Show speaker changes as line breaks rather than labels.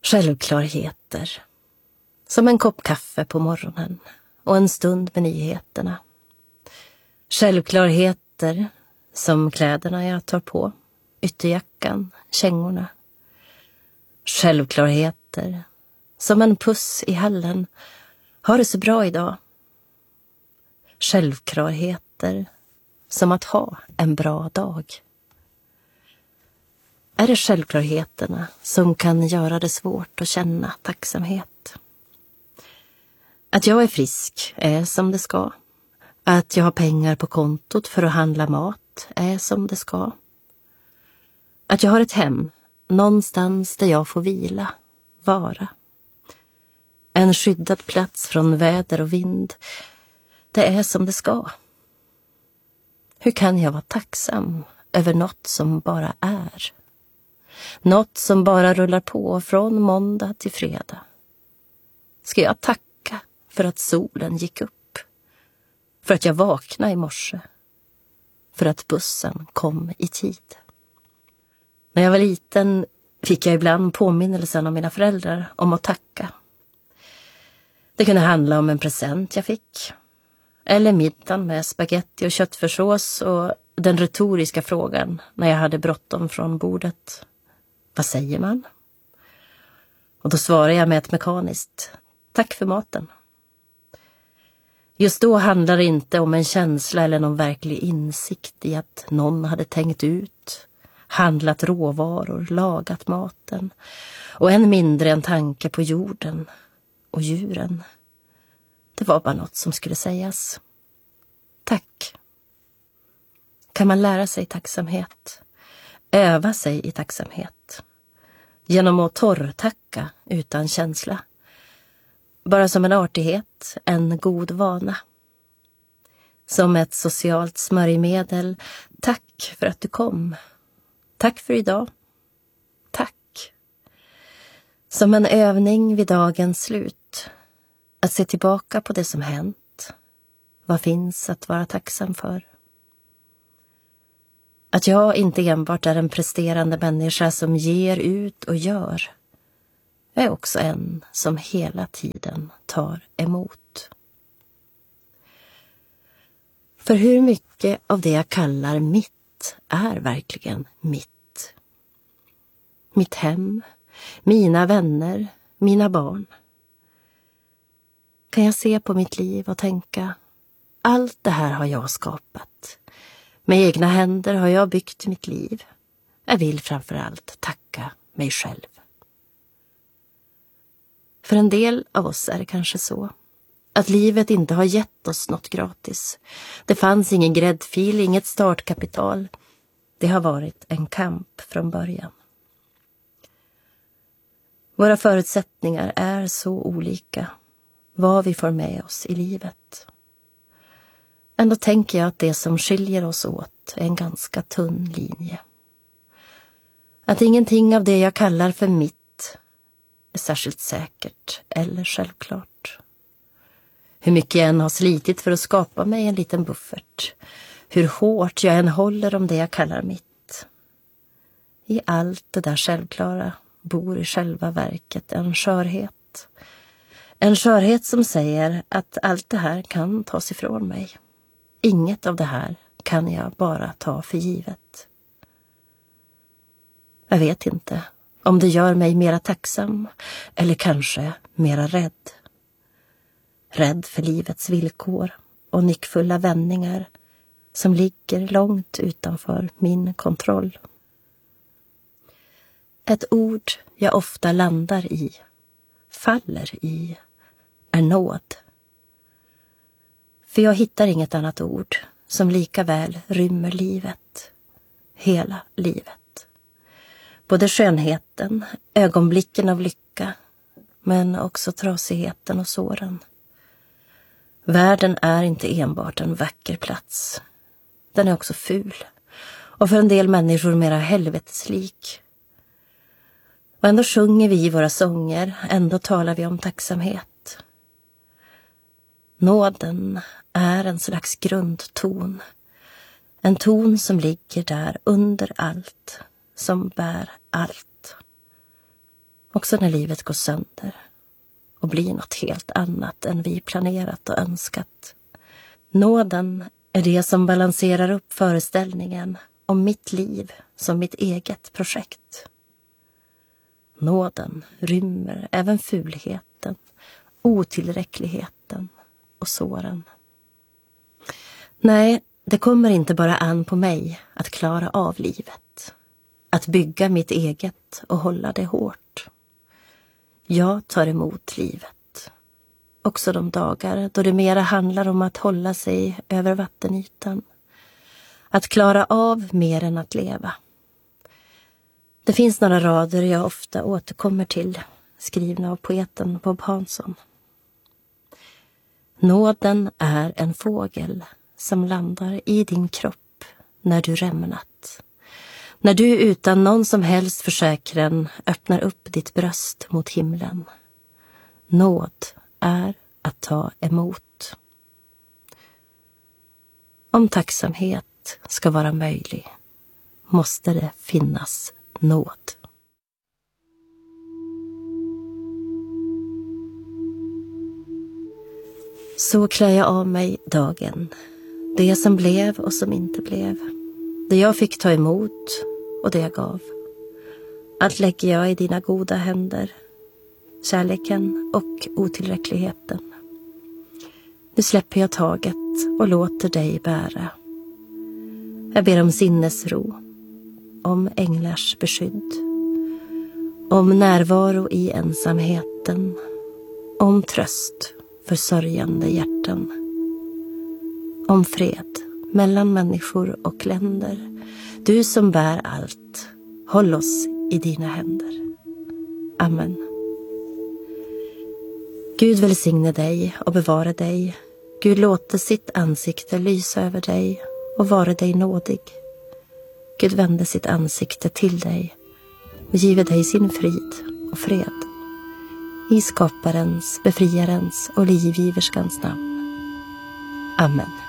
Självklarheter. Som en kopp kaffe på morgonen och en stund med nyheterna. Självklarheter som kläderna jag tar på, ytterjackan, kängorna. Självklarheter som en puss i hallen. Har det så bra idag. Självklarheter som att ha en bra dag. Är det självklarheterna som kan göra det svårt att känna tacksamhet? Att jag är frisk är som det ska. Att jag har pengar på kontot för att handla mat är som det ska. Att jag har ett hem, någonstans där jag får vila, vara. En skyddad plats från väder och vind, det är som det ska. Hur kan jag vara tacksam över något som bara är? Något som bara rullar på från måndag till fredag. Ska jag tacka för att solen gick upp? För att jag vaknade i morse? För att bussen kom i tid? När jag var liten fick jag ibland påminnelsen av mina föräldrar om att tacka. Det kunde handla om en present jag fick. Eller middagen med spaghetti och köttfärssås och den retoriska frågan när jag hade bråttom från bordet. Vad säger man? Och då svarade jag med ett mekaniskt. Tack för maten. Just då handlade det inte om en känsla eller någon verklig insikt i att någon hade tänkt ut, handlat råvaror, lagat maten och än mindre en tanke på jorden och djuren. Det var bara något som skulle sägas. Tack. Kan man lära sig tacksamhet? Öva sig i tacksamhet? Genom att torrtacka utan känsla? Bara som en artighet, en god vana. Som ett socialt smörjmedel. Tack för att du kom. Tack för idag. Tack. Som en övning vid dagens slut. Att se tillbaka på det som hänt. Vad finns att vara tacksam för? Att jag inte enbart är en presterande människa som ger ut och gör. Jag är också en som hela tiden tar emot. För hur mycket av det jag kallar mitt är verkligen mitt? Mitt hem, mina vänner, mina barn. Kan jag se på mitt liv och tänka, allt det här har jag skapat. Med egna händer har jag byggt mitt liv. Jag vill framförallt tacka mig själv. För en del av oss är det kanske så att livet inte har gett oss något gratis. Det fanns ingen gräddfil, inget startkapital. Det har varit en kamp från början. Våra förutsättningar är så olika, vad vi får med oss i livet. Ändå tänker jag att det som skiljer oss åt är en ganska tunn linje. Att ingenting av det jag kallar för mitt är särskilt säkert eller självklart. Hur mycket jag än har slitit för att skapa mig en liten buffert. Hur hårt jag än håller om det jag kallar mitt. I allt det där självklara bor i själva verket en skörhet. En skörhet som säger att allt det här kan tas ifrån mig. Inget av det här kan jag bara ta för givet. Jag vet inte om det gör mig mera tacksam eller kanske mera rädd. Rädd för livets villkor och nyckfulla vändningar som ligger långt utanför min kontroll. Ett ord jag ofta landar i, faller i, är nåd. För jag hittar inget annat ord som lika väl rymmer livet, hela livet. Både skönheten, ögonblicken av lycka, men också trasigheten och såren. Världen är inte enbart en vacker plats. Den är också ful, och för en del människor mera helveteslik. Och ändå sjunger vi i våra sånger, ändå talar vi om tacksamhet. Nåden är en slags grundton. En ton som ligger där under allt, som bär allt. Också när livet går sönder och blir något helt annat än vi planerat och önskat. Nåden är det som balanserar upp föreställningen om mitt liv som mitt eget projekt. Nåden rymmer även fulheten, otillräckligheten och såren. Nej, det kommer inte bara an på mig att klara av livet. Att bygga mitt eget och hålla det hårt. Jag tar emot livet. Också de dagar då det mera handlar om att hålla sig över vattenytan. Att klara av mer än att leva. Det finns några rader jag ofta återkommer till, skrivna av poeten Bob Hansson. Nåden är en fågel som landar i din kropp när du rämnat. När du utan någon som helst försäkran öppnar upp ditt bröst mot himlen. Nåd är att ta emot. Om tacksamhet ska vara möjlig måste det finnas nåd. Så klär jag av mig dagen. Det som blev och som inte blev. Det jag fick ta emot och det jag gav. Allt lägger jag i dina goda händer. Kärleken och otillräckligheten. Nu släpper jag taget och låter dig bära. Jag ber om sinnesro. Om änglars beskydd. Om närvaro i ensamheten. Om tröst för sörjande hjärtan. Om fred mellan människor och länder. Du som bär allt, håll oss i dina händer. Amen. Gud välsigne dig och bevara dig. Gud låte sitt ansikte lysa över dig och vara dig nådig. Gud vände sitt ansikte till dig och give dig sin frid och fred. I skaparens, befriarens och livgiverskans namn. Amen.